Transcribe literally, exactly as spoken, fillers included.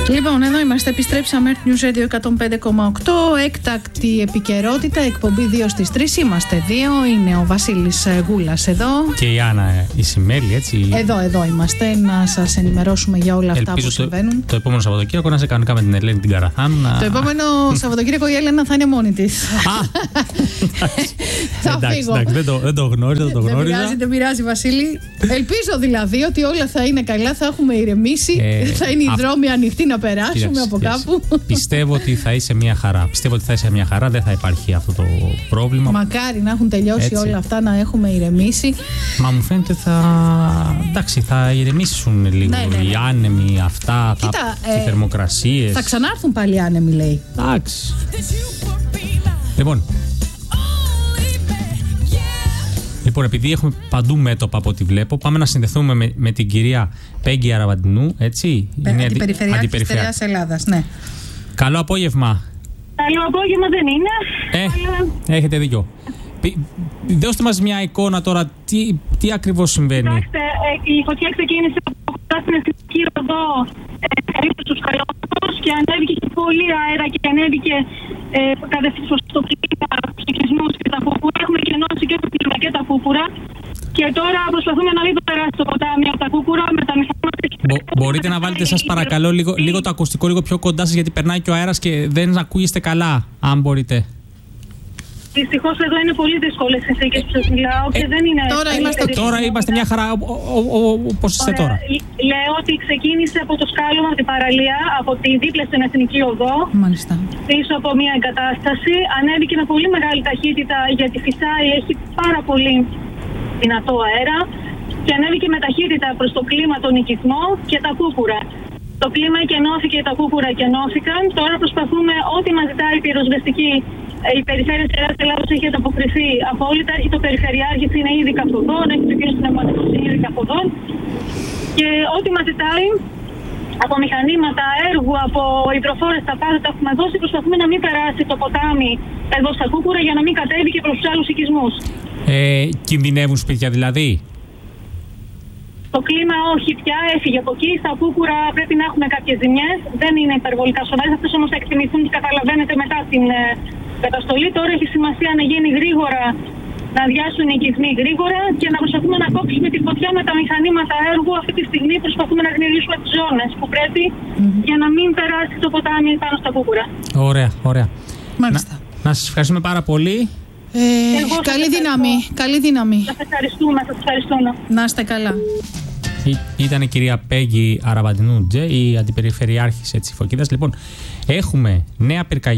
Λοιπόν, εδώ είμαστε, επιστρέψαμε, Earth News Radio εκατόν πέντε κόμμα οκτώ, έκτακτη επικαιρότητα, εκπομπή δύο στις τρεις, είμαστε δύο, είναι ο Βασίλης Γούλας εδώ. Και η Άννα η Σιμέλη, έτσι. Εδώ, εδώ είμαστε, να σας ενημερώσουμε για όλα αυτά Ελπίζω που συμβαίνουν. Το, το επόμενο Σαββατοκύριακο να είσαι κανονικά με την Ελένη την Καραθάνου. Να... Το επόμενο Σαββατοκύριακο η Έλενα θα είναι μόνη της. Θα εντάξει, φύγω. εντάξει, δεν το, δεν το γνώριζα, δεν το γνώριζα. Δεν πειράζει, δεν πειράζει, Βασίλη. Ελπίζω δηλαδή ότι όλα θα είναι καλά, θα έχουμε ηρεμήσει, Ε, θα είναι οι α... δρόμοι ανοιχτοί να περάσουμε Κοίταξε, από κοίταξε. κάπου. Πιστεύω ότι θα είσαι μια χαρά. Πιστεύω ότι θα είσαι μια χαρά, δεν θα υπάρχει αυτό το πρόβλημα. Μακάρι να έχουν τελειώσει Έτσι. όλα αυτά, να έχουμε ηρεμήσει. Μα μου φαίνεται θα. Εντάξει, θα ηρεμήσουν λίγο Ναι, ναι, ναι. οι άνεμοι, αυτά, Κοίτα, θα... ε, οι θερμοκρασίες. Θα ξανάρθουν πάλι άνεμοι, λέει. Εντάξει. Λοιπόν. Λοιπόν, επειδή έχουμε παντού μέτωπα από ό,τι βλέπω, πάμε να συνδεθούμε με, με την κυρία Πέγγι Αραβαντινού, έτσι. Είναι Αντιπεριφερειάρχης της Στερεάς Ελλάδας, ναι. Καλό απόγευμα. Καλό απόγευμα δεν είναι. Ε, αλλά... έχετε δίκιο. Πι, δώστε μας μια εικόνα τώρα, τι, τι ακριβώς συμβαίνει. Κοιτάξτε, ε, η φωτιά ξεκίνησε από κοντά στην Εθνική Οδό, ε, περίπου στους Καλώδους, και ανέβηκε και πολύ αέρα και ανέβηκε ε, κατευθείαν στο κλίμα, στους οικισμούς και τα κούκουρα. Έχουμε κενώσει και το κλίμα και τα κούκουρα. Και τώρα προσπαθούμε να μην περάσει το ποτάμι από τα κούκουρα με τα μηχανήματα. Μπο, μπορείτε να βάλετε, σας παρακαλώ, λίγο, λίγο το ακουστικό λίγο πιο κοντά σας, γιατί περνάει και ο αέρας και δεν ακούγεστε καλά, αν μπορείτε. Δυστυχώς εδώ είναι πολύ δύσκολες συνθήκες που σας μιλάω και Ε, δεν είναι. τώρα είμαστε- Τώρα είμαστε μια χαρά, όπως είστε Ωραία. τώρα. Λέω ότι ξεκίνησε από το σκάλωμα από την παραλία, από τη δίπλα στην Εθνική Οδό, Μάλιστα. πίσω από μια εγκατάσταση. Ανέβηκε με πολύ μεγάλη ταχύτητα γιατί φυσάει, έχει πάρα πολύ δυνατό αέρα. Και ανέβηκε με ταχύτητα προς το κλίμα, τον οικισμό και τα κούκουρα. Το κλίμα εκενώθηκε, τα κούκουρα εκενώθηκαν. Τώρα προσπαθούμε ό,τι μας ζητάει η πυροσβεστική. Η Περιφέρεια της Ελλάδας έχει ανταποκριθεί απόλυτα. Έχει το Περιφερειάρχης, είναι ήδη καυδόν, έχει το κύριο πνευματικός, είναι ήδη καυδόν. Και ό,τι μας ζητάει από μηχανήματα, έργου, από υδροφόρες, τα πάντα τα έχουμε δώσει. Προσπαθούμε να μην περάσει το ποτάμι εδώ στα κούκουρα για να μην κατέβει και προς τους άλλους οικισμούς. Ε, κινδυνεύουν σπίτια δηλαδή. Το κλίμα όχι πια, έφυγε από εκεί. Στα κούκουρα πρέπει να έχουμε κάποιες ζημιές. Δεν είναι υπερβολικά σοβαρές. Αυτές όμως θα εκτιμηθούν και καταλαβαίνετε μετά την ε, καταστολή. Τώρα έχει σημασία να γίνει γρήγορα, να αδειάσουν οι οικισμοί γρήγορα και να προσπαθούμε να κόψουμε τη φωτιά με τα μηχανήματα έργου. Αυτή τη στιγμή προσπαθούμε να γνωρίσουμε τις ζώνες που πρέπει mm-hmm. για να μην περάσει το ποτάμι πάνω στα κούκουρα. Ωραία, ωραία. Μάλιστα. Να, να σας ευχαριστούμε πάρα πολύ. Ε, Εγώ σας καλή ευχαριστώ. δύναμη, καλή δύναμη. Σας ευχαριστούμε, σας ευχαριστούμε. Να είστε καλά. Ή- Ήταν η κυρία Πέγγι Αραβαντινού Τζε, η αντιπεριφερειάρχης της Φωκίδας. Λοιπόν, έχουμε νέα πυρκαγιά.